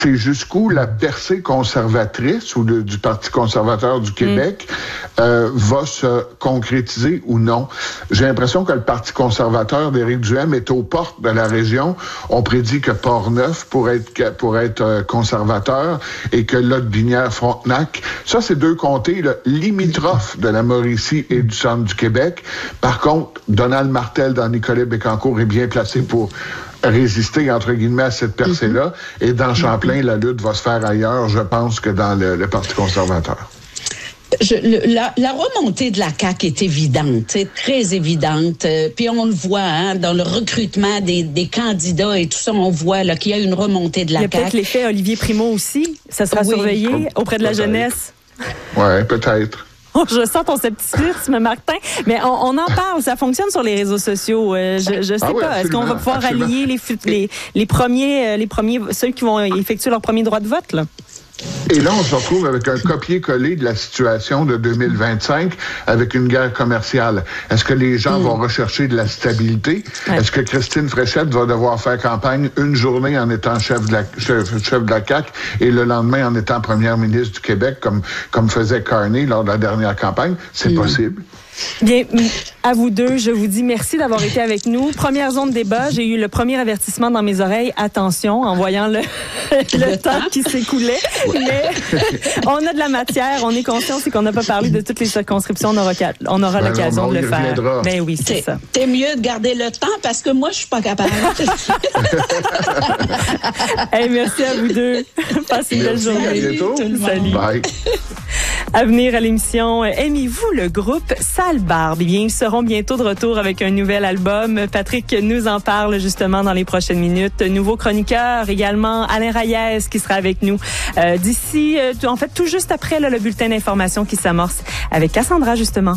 c'est jusqu'où la percée conservatrice ou du Parti conservateur du Québec va se concrétiser ou non. J'ai l'impression que le Parti conservateur d'Éric Duhaime est aux portes de la région. On prédit que Portneuf pourrait être conservateur et que Lotbinière-Frontenac, ça c'est deux comtés limitrophes de la Mauricie et du centre du Québec. Par contre, Donald Martel dans Nicolet-Bécancour est bien placé pour résister, entre guillemets, à cette percée-là. Et dans Champlain, la lutte va se faire ailleurs, je pense, que dans le Parti conservateur. La remontée de la CAQ est évidente, c'est très évidente. Puis on le voit dans le recrutement des candidats et tout ça, on voit là, qu'il y a une remontée de la CAQ. Il y a peut-être l'effet Olivier Primo aussi. Ça sera surveillé auprès de la jeunesse. Oui, peut-être. Je sens ton scepticisme, Martin, mais on en parle, ça fonctionne sur les réseaux sociaux. Je sais pas, est-ce qu'on va pouvoir allier les premiers, ceux qui vont effectuer leur premier droit de vote, là? Et là, on se retrouve avec un copier-coller de la situation de 2025 avec une guerre commerciale. Est-ce que les gens vont rechercher de la stabilité? Ouais. Est-ce que Christine Fréchette va devoir faire campagne une journée en étant chef de la CAQ et le lendemain en étant première ministre du Québec, comme faisait Carney lors de la dernière campagne? C'est possible. Bien, à vous deux, je vous dis merci d'avoir été avec nous. Première zone de débat, j'ai eu le premier avertissement dans mes oreilles. Attention, en voyant le temps qui s'écoulait. Ouais. Mais on a de la matière, on est conscient, c'est qu'on n'a pas parlé de toutes les circonscriptions. On aura l'occasion de le faire. Ben oui, c'est ça. C'est mieux de garder le temps parce que moi, je suis pas capable. Hey, merci à vous deux. Passez une belle journée. À bientôt. Salut. Bye. À venir à l'émission, aimez-vous le groupe Sale Barbe? Eh bien, ils seront bientôt de retour avec un nouvel album. Patrick nous en parle justement dans les prochaines minutes. Nouveau chroniqueur également, Alain Reyes qui sera avec nous d'ici, en fait, tout juste après le bulletin d'information qui s'amorce avec Cassandra justement.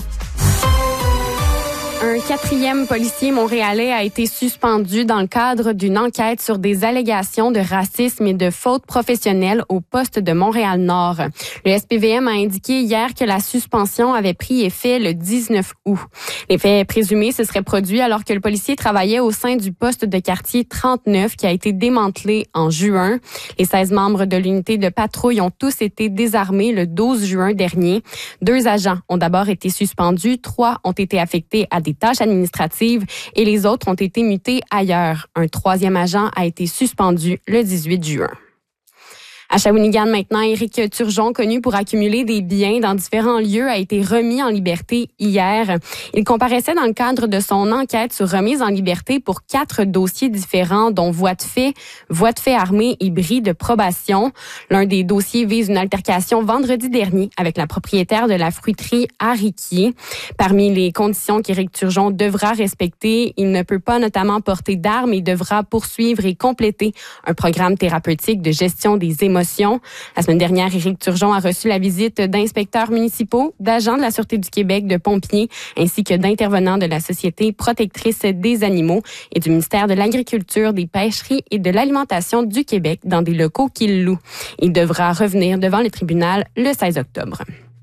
Un 4e policier montréalais a été suspendu dans le cadre d'une enquête sur des allégations de racisme et de fautes professionnelles au poste de Montréal-Nord. Le SPVM a indiqué hier que la suspension avait pris effet le 19 août. Les faits présumés se seraient produits alors que le policier travaillait au sein du poste de quartier 39 qui a été démantelé en juin. Les 16 membres de l'unité de patrouille ont tous été désarmés le 12 juin dernier. 2 agents ont d'abord été suspendus, 3 ont été affectés à des tâches administratives et les autres ont été mutés ailleurs. Un 3e agent a été suspendu le 18 juin. À Shawinigan maintenant, Éric Turgeon, connu pour accumuler des biens dans différents lieux, a été remis en liberté hier. Il comparaissait dans le cadre de son enquête sur remise en liberté pour 4 dossiers différents, dont voies de fait armée et bris de probation. L'un des dossiers vise une altercation vendredi dernier avec la propriétaire de la fruiterie à Riquier. Parmi les conditions qu'Éric Turgeon devra respecter, il ne peut pas notamment porter d'armes et devra poursuivre et compléter un programme thérapeutique de gestion des émotions. La semaine dernière, Éric Turgeon a reçu la visite d'inspecteurs municipaux, d'agents de la Sûreté du Québec, de pompiers, ainsi que d'intervenants de la Société protectrice des animaux et du ministère de l'Agriculture, des Pêcheries et de l'Alimentation du Québec dans des locaux qu'il loue. Il devra revenir devant le tribunal le 16 octobre.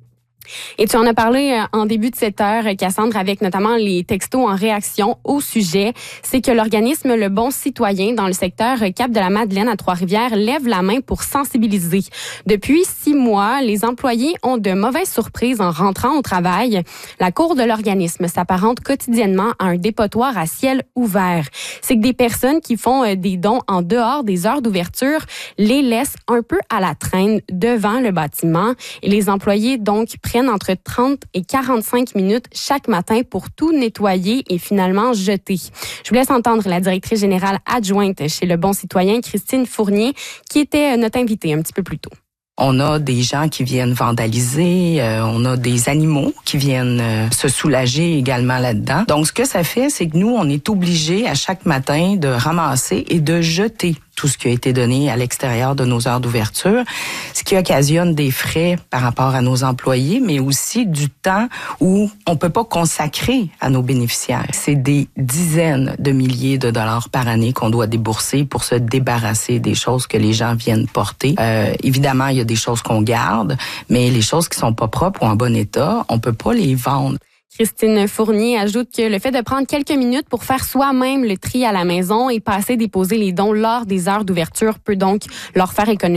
Et tu en as parlé en début de cette heure, Cassandre, avec notamment les textos en réaction au sujet. C'est que l'organisme Le Bon Citoyen dans le secteur Cap-de-la-Madeleine à Trois-Rivières lève la main pour sensibiliser. Depuis 6 mois, les employés ont de mauvaises surprises en rentrant au travail. La cour de l'organisme s'apparente quotidiennement à un dépotoir à ciel ouvert. C'est que des personnes qui font des dons en dehors des heures d'ouverture les laissent un peu à la traîne devant le bâtiment. Et les employés, donc, prennent entre 30 et 45 minutes chaque matin pour tout nettoyer et finalement jeter. Je vous laisse entendre la directrice générale adjointe chez Le Bon Citoyen, Christine Fournier, qui était notre invitée un petit peu plus tôt. On a des gens qui viennent vandaliser, on a des animaux qui viennent se soulager également là-dedans. Donc, ce que ça fait, c'est que nous, on est obligés à chaque matin de ramasser et de jeter tout ce qui a été donné à l'extérieur de nos heures d'ouverture, ce qui occasionne des frais par rapport à nos employés, mais aussi du temps où on peut pas consacrer à nos bénéficiaires. C'est des dizaines de milliers de dollars par année qu'on doit débourser pour se débarrasser des choses que les gens viennent porter. Évidemment, il y a des choses qu'on garde, mais les choses qui sont pas propres ou en bon état, on peut pas les vendre. Christine Fournier ajoute que le fait de prendre quelques minutes pour faire soi-même le tri à la maison et passer déposer les dons lors des heures d'ouverture peut donc leur faire économiser